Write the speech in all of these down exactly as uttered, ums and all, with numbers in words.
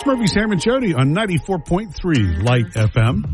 Murphy, Sam, and Jody on ninety-four point three Light F M.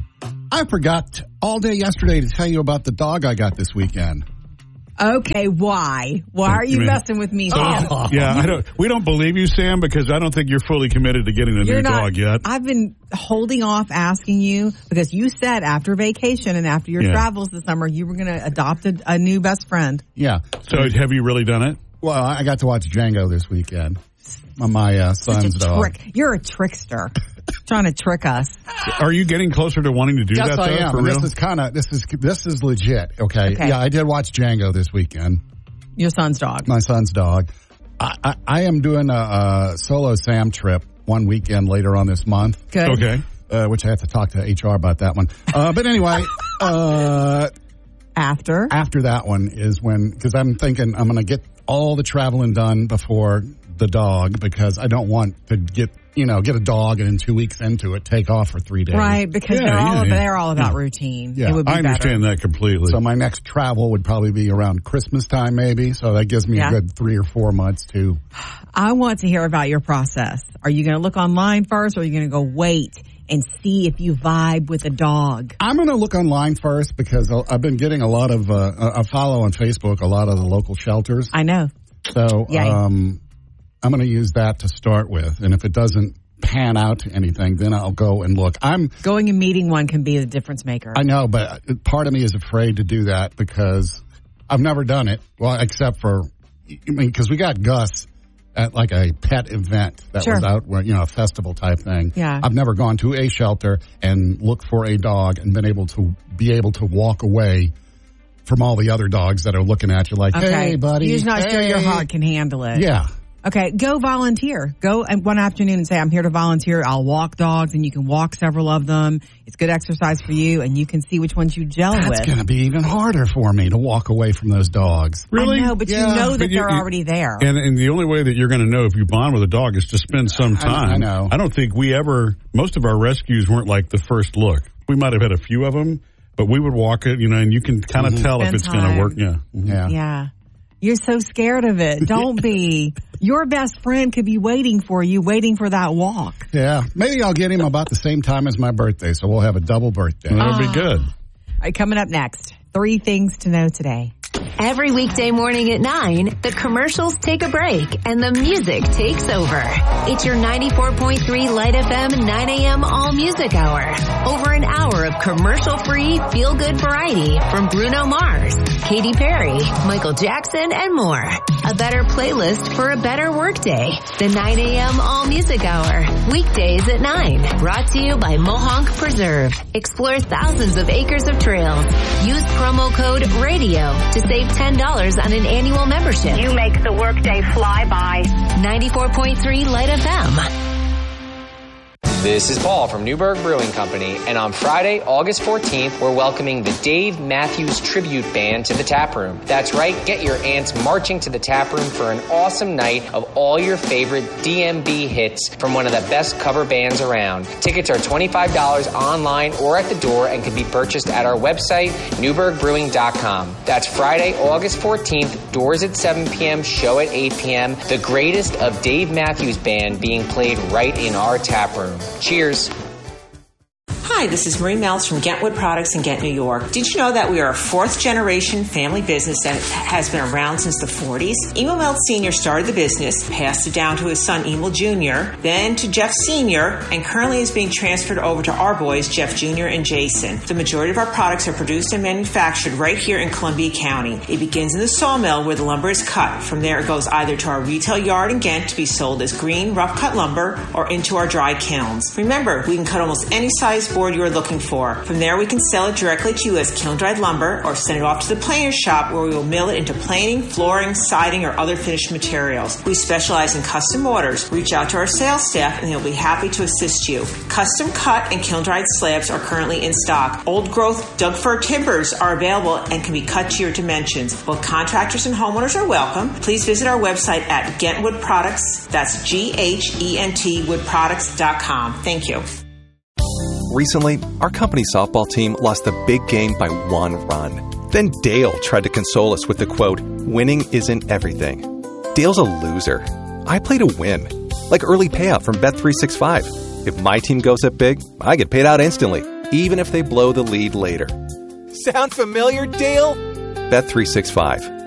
I forgot all day yesterday to tell you about the dog I got this weekend. Okay, why? Why are you, you mean, messing with me, Sam? Oh, yeah, I don't. We don't believe you, Sam, because I don't think you're fully committed to getting a you're new not, dog yet. I've been holding off asking you because you said after vacation and after your yeah. travels this summer, you were going to adopt a, a new best friend. Yeah. So have you really done it? Well, I got to watch Django this weekend. My uh, son's dog. Trick. You're a trickster. Trying to trick us. Are you getting closer to wanting to do yes, that? Yes, I though, am. For real? This is kind of this is this is legit. Okay? okay. Yeah, I did watch Django this weekend. Your son's dog. My son's dog. I, I, I am doing a, a solo Sam trip one weekend later on this month. Good. Okay. Uh, which I have to talk to H R about that one. Uh, but anyway, uh, after after that one is when because I'm thinking I'm going to get all the traveling done before the dog because I don't want to get you know get a dog and in two weeks into it take off for three days. Right, because yeah, they're all yeah, they're all about yeah. routine. Yeah, it would be I understand better. that completely. So my next travel would probably be around Christmas time, maybe. So that gives me yeah. a good three or four months to. I want to hear about your process. Are you going to look online first, or are you going to go wait and see if you vibe with a dog? I'm going to look online first because I've been getting a lot of. Uh, I follow on Facebook a lot of the local shelters. I know. So um, I'm going to use that to start with, and if it doesn't pan out to anything, then I'll go and look. I'm going and meeting one can be a difference maker. I know, but part of me is afraid to do that because I've never done it. Well, except for, I mean, because we got Gus at like a pet event that sure. was out, where you know, a festival type thing. Yeah, I've never gone to a shelter and looked for a dog and been able to be able to walk away from all the other dogs that are looking at you like, okay. hey, buddy. You're just not hey. sure your heart can handle it. Yeah. Okay, go volunteer. Go one afternoon and say, I'm here to volunteer. I'll walk dogs, and you can walk several of them. It's good exercise for you, and you can see which ones you gel That's with. That's going to be even harder for me to walk away from those dogs. Really? I know, but yeah. you know that but you, they're you, already there. And, and the only way that you're going to know if you bond with a dog is to spend some time. I, I know. I don't think we ever, most of our rescues weren't like the first look. We might have had a few of them, but we would walk it, you know, and you can kind of mm-hmm. tell spend if it's going to work. Yeah. Mm-hmm. Yeah. Yeah. You're so scared of it. Don't be. Your best friend could be waiting for you, waiting for that walk. Yeah. Maybe I'll get him about the same time as my birthday, so we'll have a double birthday. That'll oh. be good. All right, coming up next, three things to know today. Every weekday morning at nine, the commercials take a break and the music takes over. It's your ninety-four point three Light F M nine a.m. All Music Hour. Over an hour of commercial-free, feel-good variety from Bruno Mars, Katy Perry, Michael Jackson, and more. A better playlist for a better workday. The nine a.m. All Music Hour. Weekdays at nine. Brought to you by Mohonk Preserve. Explore thousands of acres of trails. Use promo code RADIO to save ten dollars on an annual membership. You make the workday fly by. ninety-four point three Light F M. This is Paul from Newberg Brewing Company, and on Friday, August fourteenth, we're welcoming the Dave Matthews Tribute Band to the Tap Room. That's right, get your aunts marching to the Tap Room for an awesome night of all your favorite D M B hits from one of the best cover bands around. Tickets are twenty-five dollars online or at the door and can be purchased at our website, newberg brewing dot com. That's Friday, August fourteenth, doors at seven p.m., show at eight p.m. The greatest of Dave Matthews Band being played right in our tap room. Cheers. Hi, this is Marie Meltz from Gentwood Products in Ghent, New York. Did you know that we are a fourth generation family business that has been around since the forties? Emil Meltz Senior started the business, passed it down to his son Emil Junior, then to Jeff Senior, and currently is being transferred over to our boys, Jeff Junior and Jason. The majority of our products are produced and manufactured right here in Columbia County. It begins in the sawmill where the lumber is cut. From there, it goes either to our retail yard in Ghent to be sold as green, rough cut lumber or into our dry kilns. Remember, we can cut almost any size board you are looking for. From there, we can sell it directly to you as kiln-dried lumber or send it off to the planer shop where we will mill it into planing, flooring, siding, or other finished materials. We specialize in custom orders. Reach out to our sales staff and they'll be happy to assist you. Custom cut and kiln-dried slabs are currently in stock. Old growth Doug fir timbers are available and can be cut to your dimensions. Both contractors and homeowners are welcome. Please visit our website at Gentwood Products. That's G H E N T wood products dot com. Thank you. Recently, our company softball team lost the big game by one run. Then Dale tried to console us with the quote, "Winning isn't everything." Dale's a loser. I play to win. like early payout from Bet three sixty-five. If my team goes up big, I get paid out instantly, even if they blow the lead later. Sound familiar, Dale? Bet three sixty-five.